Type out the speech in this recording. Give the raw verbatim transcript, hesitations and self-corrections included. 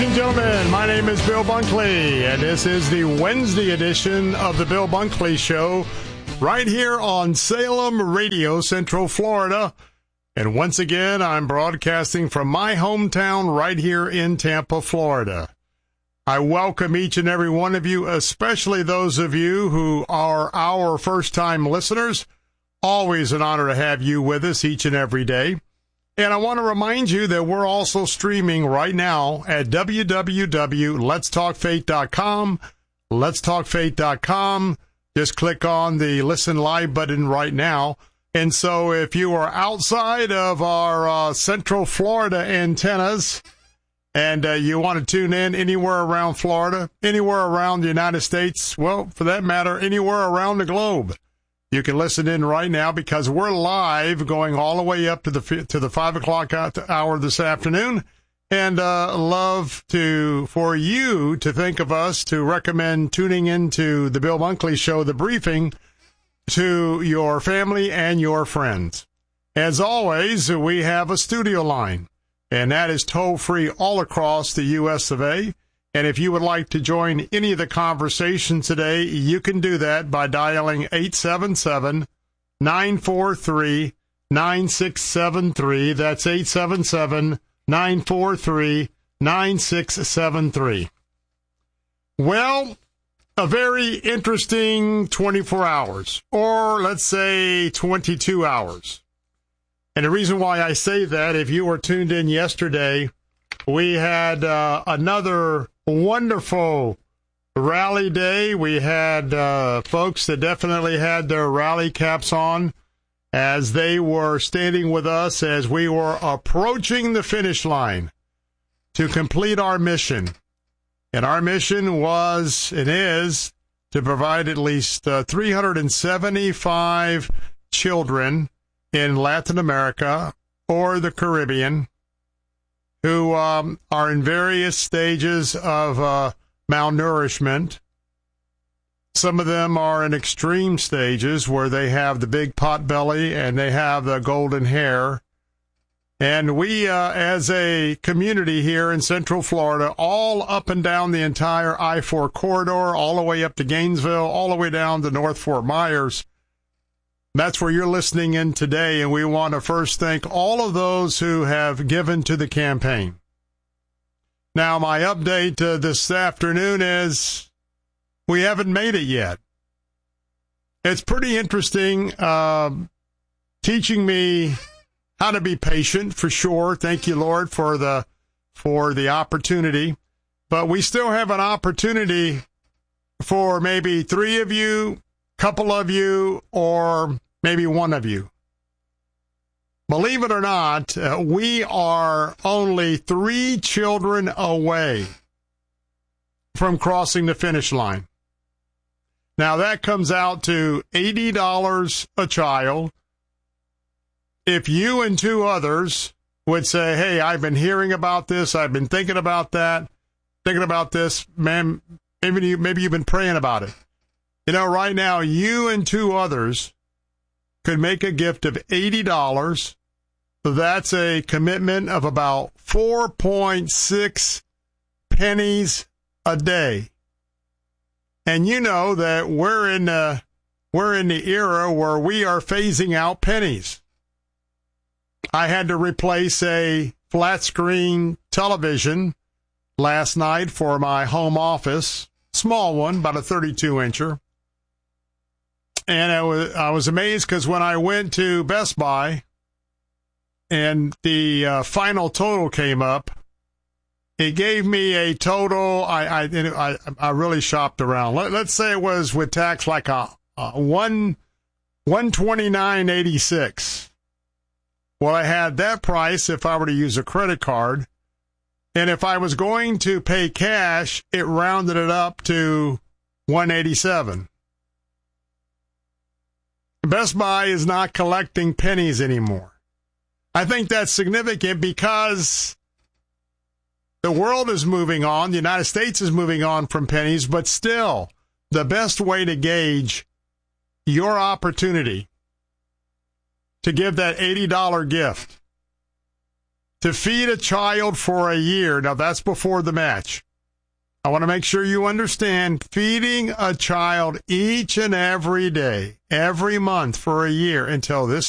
and gentlemen, my name is Bill Bunkley, and this is the Wednesday edition of the Bill Bunkley Show, right here on Salem Radio, Central Florida. And once again, I'm broadcasting from my hometown right here in Tampa, Florida. I welcome each and every one of you, especially those of you who are our first-time listeners. Always an honor to have you with us each and every day. And I want to remind you that we're also streaming right now at w w w dot lets talk faith dot com. lets talk faith dot com. Just click on the Listen Live button right now. And so if you are outside of our uh, Central Florida antennas and uh, you want to tune in anywhere around Florida, anywhere around the United States, well, for that matter, anywhere around the globe, you can listen in right now because we're live going all the way up to the to the five o'clock hour this afternoon, and uh, love to for you to think of us to recommend tuning into the Bill Bunkley Show, The Briefing, to your family and your friends. As always, we have a studio line, and that is toll-free all across the U S of A. And if you would like to join any of the conversation today, you can do that by dialing eight seven seven, nine four three, nine six seven three. That's eight seven seven, nine four three, nine six seven three. Well, a very interesting twenty-four hours, or let's say twenty-two hours. And the reason why I say that, if you were tuned in yesterday, we had uh, another wonderful rally day. We had uh, folks that definitely had their rally caps on as they were standing with us as we were approaching the finish line to complete our mission. And our mission was and is to provide at least uh, three hundred seventy-five children in Latin America or the Caribbean who um, are in various stages of uh, malnourishment. Some of them are in extreme stages where they have the big pot belly and they have the golden hair. And we, uh, as a community here in Central Florida, all up and down the entire I four corridor, all the way up to Gainesville, all the way down to North Fort Myers, that's where you're listening in today, and we want to first thank all of those who have given to the campaign. Now, my update uh, this afternoon is we haven't made it yet. It's pretty interesting, uh, teaching me how to be patient, for sure. Thank you, Lord, for the for the opportunity. But we still have an opportunity for maybe three of you, couple of you, or maybe one of you. Believe it or not, uh, we are only three children away from crossing the finish line. Now, that comes out to eighty dollars a child. If you and two others would say, hey, I've been hearing about this, I've been thinking about that, thinking about this, man, maybe, you, maybe you've been praying about it. You know, right now, you and two others could make a gift of eighty dollars. That's a commitment of about four point six pennies a day. And you know that we're in the, we're in the era where we are phasing out pennies. I had to replace a flat screen television last night for my home office, small one, about a thirty-two incher. And I was, I was amazed because when I went to Best Buy and the uh, final total came up, it gave me a total, I I, I, I really shopped around. Let, let's say it was with tax like a, a one, one twenty-nine eighty-six. Well, I had that price if I were to use a credit card. And if I was going to pay cash, it rounded it up to one eighty-seven. Best Buy is not collecting pennies anymore. I think that's significant because the world is moving on. The United States is moving on from pennies, but still, the best way to gauge your opportunity to give that eighty dollars gift to feed a child for a year. Now, that's before the match. I want to make sure you understand feeding a child each and every day, every month for a year until this